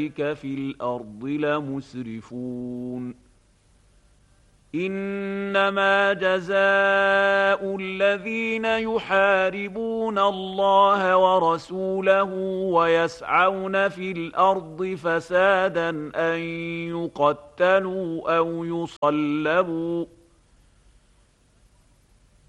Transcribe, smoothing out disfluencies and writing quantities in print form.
في الأرض لمسرفون إنما جزاء الذين يحاربون الله ورسوله ويسعون في الأرض فسادا أن يقتلوا أو يصلبوا